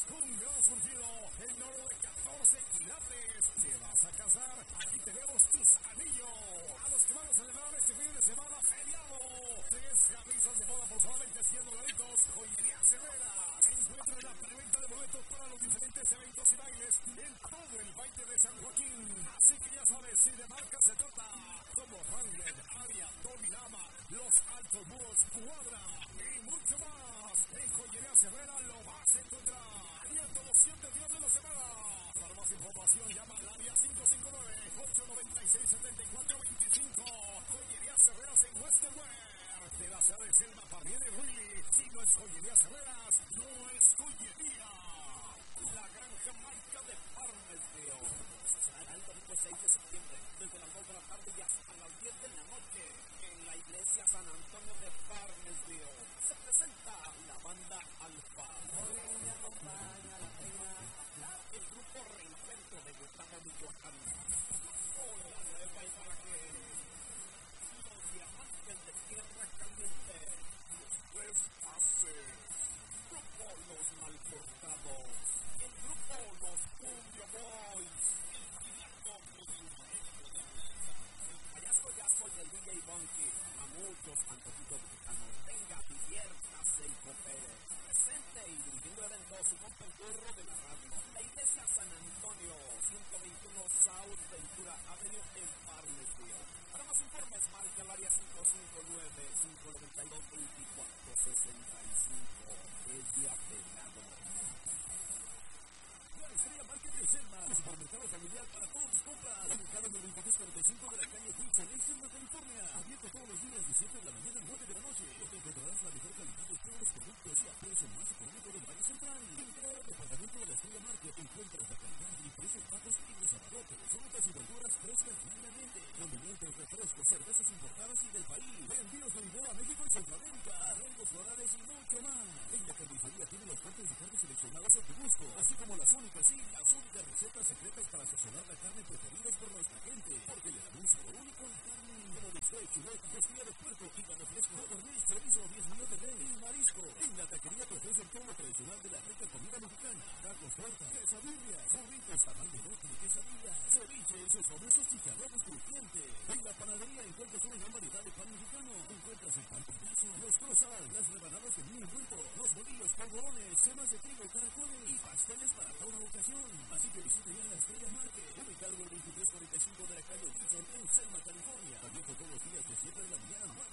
un gran surgido en oro de 14 quilates. ¿Te vas a casar? Aquí tenemos tus anillos. A los que van a celebrar este fin de semana feriado. 3 camisas de boda por solamente 100 dolaritos. Joyería Herrera. Encuentra la preventa de boletos para los diferentes eventos y bailes en todo el Valle de San Joaquín. Así que ya sabes, si de marca se trata, como Wrangler, Aria, Tommy Lama, Los Altos Muros, Cuadra y mucho más. En Joyería Herrera lo vas a encontrar. Abierto los 7 días de la semana. Para más información llama al área 559-896-7425. Joyería Herreras en Westerware. De la ciudad de Selma Parriere Willy. Si no es Joyería Herreras, no es joyería. La gran Jamaica de Farmersville. Será el domingo 6 de septiembre, desde las 2 de la tarde y hasta las 10 de la noche, en la iglesia San Antonio de Farmersville. Se presenta la banda Alfa. El grupo Reinvento de Gustavo Michoacán. Hola, nueva y para que los diamantes de Tierra Caliente, los Webmasters, grupo Los Malportados, el grupo Los Cumbia Boys, el payaso Yazo y el DJ Bunky. A muchos antojitos mexicanos, venga, diviértase y coopere. Presente y dirigiendo el evento su compañero de la radio, la iglesia San Antonio, 121 South Ventura Avenue en Farmersville. Para más informes, marca el área 559-592-2465. Es de apelado. La Estrella Market de Selma, un supermercado familiar para todas tus compras. Ubicado en el 2345 de la calle Wilson, en Selma, California. Abierto todos los días de 7 de la mañana a 9 de la noche. Donde encontrarás la mejor calidad de todos los productos y a precio más económico del Valle Central. Dentro del departamento de la Estrella Market encuentras la calidad y precios bajos y los abarrotes, frutas y verduras frescas diariamente. Convenientes, refrescos, cervezas importadas y del país. Envíos de Lisboa a México y Centroamérica. Arreglos florales y mucho más. En la carnicería tiene los cortes de carne seleccionados a tu gusto, así como las únicas recetas secretas para sazonar la carne preferidas por nuestra gente, porque le dan un sabor único a la carne, como bistec, chulet, costilla de puerco, hígado fresco, codorniz, chorizo, 10 minutos de rey y marisco. En la taquería te ofrecen todo lo tradicional de la rica comida mexicana: tacos, tortas, quesadillas, burritos, tamal de bote, quesadillas, ceviche, sus famosos chicharrones crujientes. En la panadería encuentras una gran variedad de pan mexicano. Encuentras el pan pistazo, los croissants, las rebanadas de niño envuelto, los bolillos, polvorones, semas de trigo, caracoles y pasteles para toda ocasión. Así que visita ya la Estrella Market, ubicado en el 2345 de la calle Wilson en Selma, California. Abierto todos los días de 7 de la mañana a 9